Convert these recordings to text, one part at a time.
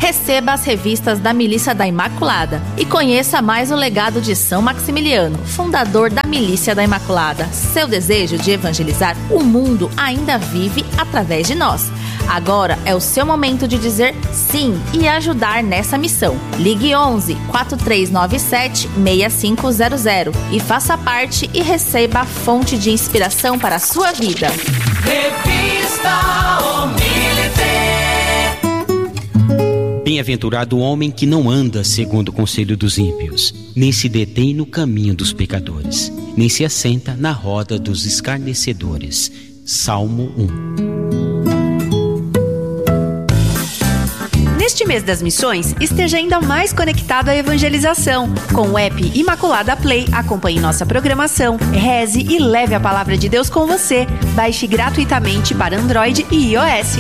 Receba as revistas da Milícia da Imaculada e conheça mais o legado de São Maximiliano, fundador da Milícia da Imaculada. Seu desejo de evangelizar o mundo ainda vive através de nós. Agora é o seu momento de dizer sim e ajudar nessa missão. Ligue 11 4397 6500 e faça parte e receba a fonte de inspiração para a sua vida. Revista O Milite. Bem-aventurado o homem que não anda segundo o conselho dos ímpios, nem se detém no caminho dos pecadores, nem se assenta na roda dos escarnecedores. Salmo 1. Neste mês das missões, esteja ainda mais conectado à evangelização. Com o app Imaculada Play, acompanhe nossa programação, reze e leve a palavra de Deus com você. Baixe gratuitamente para Android e iOS.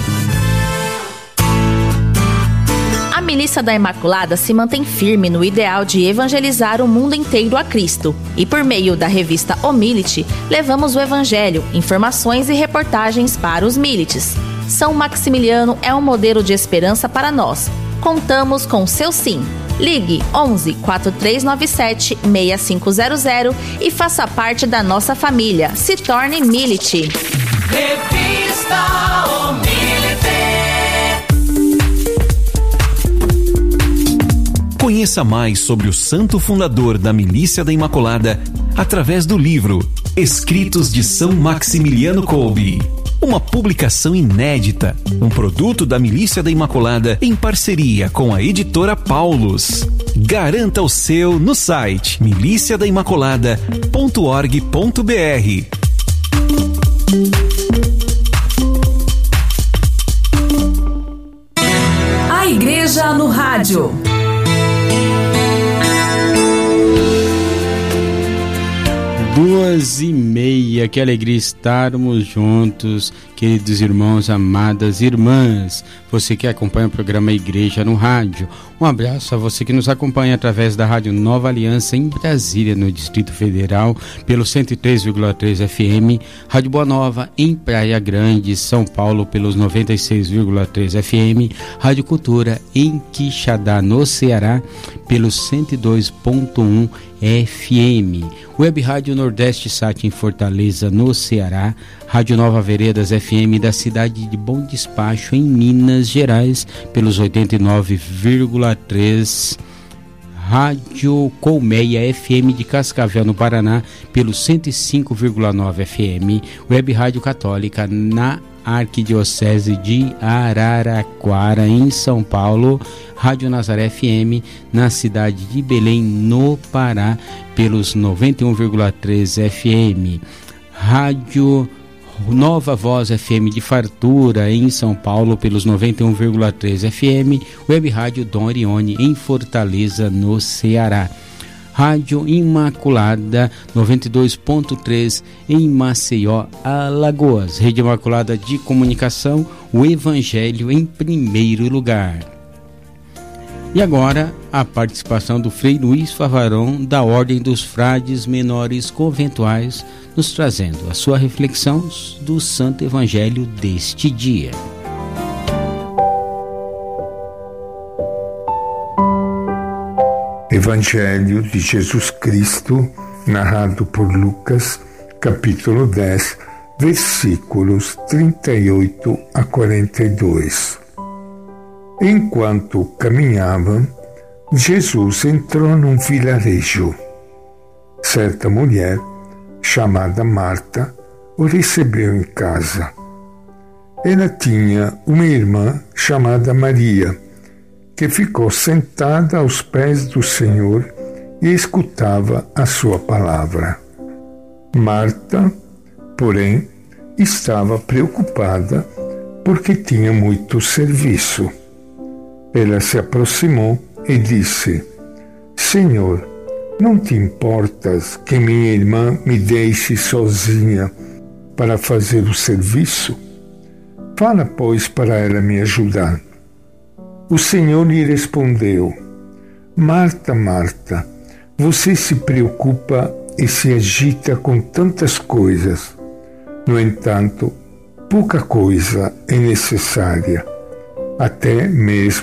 A Milícia da Imaculada se mantém firme no ideal de evangelizar o mundo inteiro a Cristo. E por meio da revista O Milite, levamos o Evangelho, informações e reportagens para os milites. São Maximiliano é um modelo de esperança para nós. Contamos com seu sim. Ligue 11 4397 6500 e faça parte da nossa família. Se torne milite. Revista O Milite. Conheça mais sobre o santo fundador da Milícia da Imaculada através do livro Escritos de São Maximiliano Kolbe. Uma publicação inédita, um produto da Milícia da Imaculada em parceria com a editora Paulus. Garanta o seu no site miliciadaimaculada.org.br. A Igreja no Rádio. 2h30, que alegria estarmos juntos, queridos irmãos, amadas irmãs, você que acompanha o programa Igreja no Rádio. Um abraço a você que nos acompanha através da Rádio Nova Aliança em Brasília, no Distrito Federal, pelo 103,3 FM, Rádio Boa Nova em Praia Grande, São Paulo, pelos 96,3 FM, Rádio Cultura em Quixadá, no Ceará, pelos 102,1 FM, Web Rádio Nordeste Sat em Fortaleza, no Ceará, Rádio Nova Veredas FM da cidade de Bom Despacho, em Minas Gerais, pelos 89,3, Rádio Colmeia FM de Cascavel, no Paraná, pelos 105,9 FM, Web Rádio Católica na Arquidiocese de Araraquara, em São Paulo, Rádio Nazaré FM na cidade de Belém, no Pará, pelos 91,3 FM, Rádio Nova Voz FM de Fartura, em São Paulo, pelos 91,3 FM, Web Rádio Dom Orione em Fortaleza, no Ceará, Rádio Imaculada 92,3 em Maceió, Alagoas, Rede Imaculada de Comunicação, o Evangelho em primeiro lugar. E agora, a participação do Frei Luiz Favarón, da Ordem dos Frades Menores Conventuais, nos trazendo a sua reflexão do Santo Evangelho deste dia. Evangelho de Jesus Cristo, narrado por Lucas, capítulo 10, versículos 38 a 42. Enquanto caminhava, Jesus entrou num vilarejo. Certa mulher, chamada Marta, o recebeu em casa. Ela tinha uma irmã chamada Maria, que ficou sentada aos pés do Senhor e escutava a sua palavra. Marta, porém, estava preocupada porque tinha muito serviço. Ela se aproximou e disse: Senhor, não te importas que minha irmã me deixe sozinha para fazer o serviço? Fala, pois, para ela me ajudar. O Senhor lhe respondeu: Marta, Marta, você se preocupa e se agita com tantas coisas. No entanto, pouca coisa é necessária. Até mesmo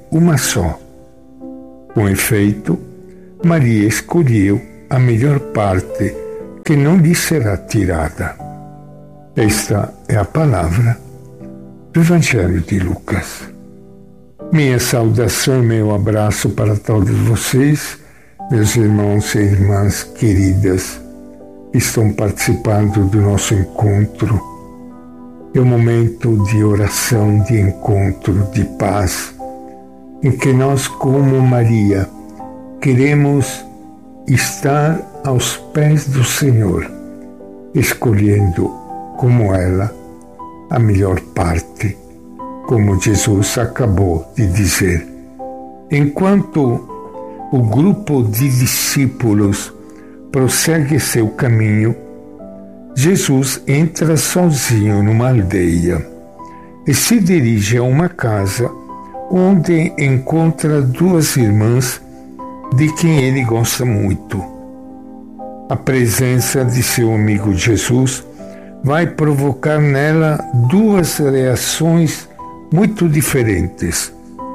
uma só. Com efeito, Maria escolheu a melhor parte que não lhe será tirada. Esta é a palavra do Evangelho de Lucas. Minha saudação e meu abraço para todos vocês, meus irmãos e irmãs queridas, que estão participando do nosso encontro. É um momento de oração, de encontro, de paz, em que nós, como Maria, queremos estar aos pés do Senhor, escolhendo, como ela, a melhor parte, como Jesus acabou de dizer. Enquanto o grupo de discípulos prossegue seu caminho, Jesus entra sozinho numa aldeia e se dirige a uma casa onde encontra duas irmãs de quem ele gosta muito. A presença de seu amigo Jesus vai provocar nela duas reações muito diferentes.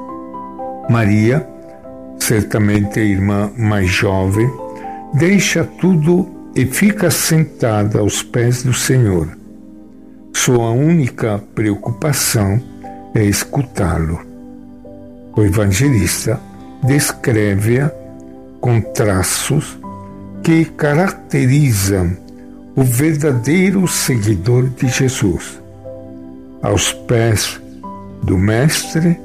Maria, certamente a irmã mais jovem, deixa tudo e fica sentada aos pés do Senhor. Sua única preocupação é escutá-lo. O evangelista descreve-a com traços que caracterizam o verdadeiro seguidor de Jesus. Aos pés do Mestre,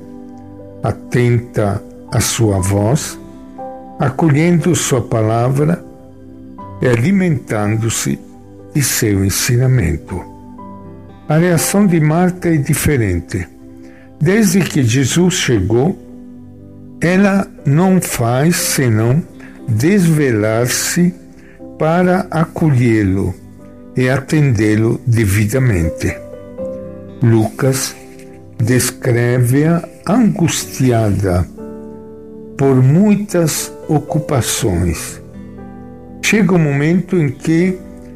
atenta à sua voz, acolhendo sua palavra e alimentando-se de seu ensinamento. A reação de Marta é diferente. Desde que Jesus chegou, ela não faz senão desvelar-se para acolhê-lo e atendê-lo devidamente. Lucas descreve-a angustiada por muitas ocupações. Chega um momento em que,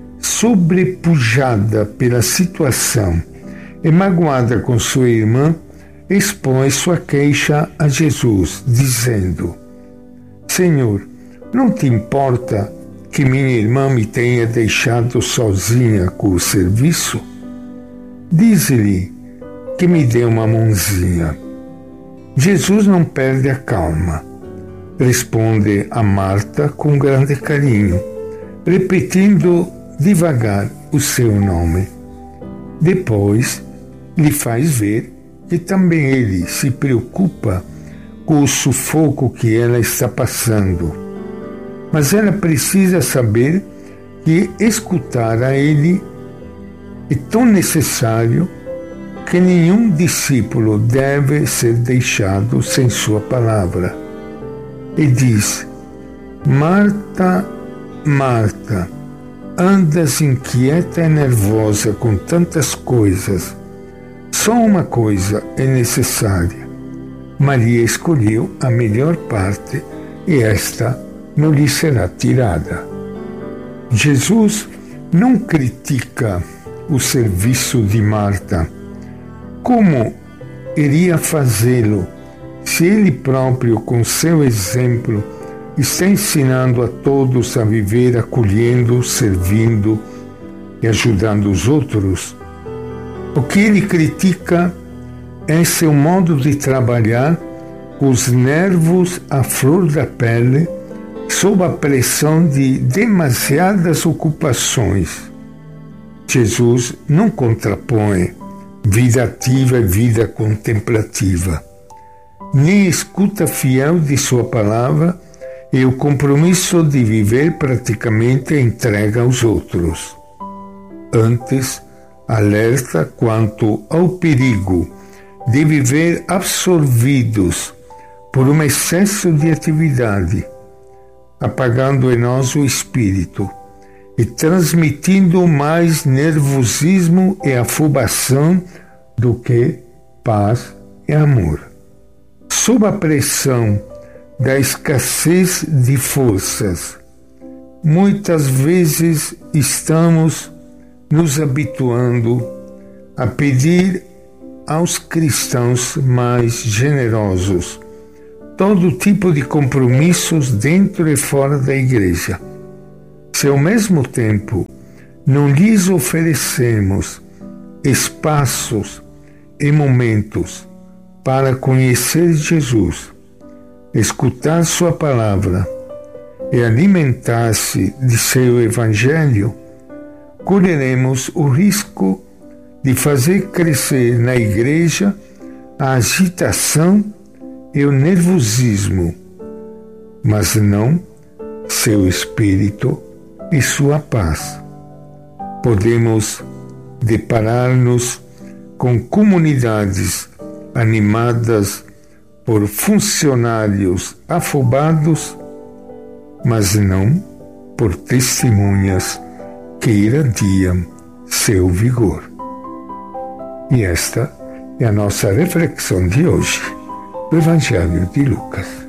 sobrepujada pela situação e magoada com sua irmã, expõe sua queixa a Jesus, dizendo: Senhor, não te importa que minha irmã me tenha deixado sozinha com o serviço? Dize-lhe que me dê uma mãozinha. Jesus não perde a calma. Responde a Marta com grande carinho, repetindo devagar o seu nome. Depois lhe faz ver que também ele se preocupa com o sufoco que ela está passando. Mas ela precisa saber que escutar a ele é tão necessário que nenhum discípulo deve ser deixado sem sua palavra. E diz: Marta, Marta, andas inquieta e nervosa com tantas coisas. Só uma coisa é necessária. Maria escolheu a melhor parte e esta não lhe será tirada. Jesus não critica o serviço de Marta. Como iria fazê-lo se ele próprio, com seu exemplo, está ensinando a todos a viver acolhendo, servindo e ajudando os outros? O que ele critica é seu modo de trabalhar com os nervos à flor da pele, sob a pressão de demasiadas ocupações. Jesus não contrapõe vida ativa e vida contemplativa, nem escuta fiel de sua palavra e o compromisso de viver praticamente a entrega aos outros. Antes, alerta quanto ao perigo de viver absorvidos por um excesso de atividade, apagando em nós o espírito e transmitindo mais nervosismo e afobação do que paz e amor. Sob a pressão da escassez de forças, muitas vezes estamos nos habituando a pedir aos cristãos mais generosos todo tipo de compromissos dentro e fora da igreja. Se ao mesmo tempo não lhes oferecemos espaços e momentos para conhecer Jesus, escutar sua palavra e alimentar-se de seu evangelho, correremos o risco de fazer crescer na igreja a agitação e o nervosismo, mas não seu espírito e sua paz. Podemos deparar-nos com comunidades animadas por funcionários afobados, mas não por testemunhas que irradiam seu vigor. E esta é a nossa reflexão de hoje do Evangelho de Lucas.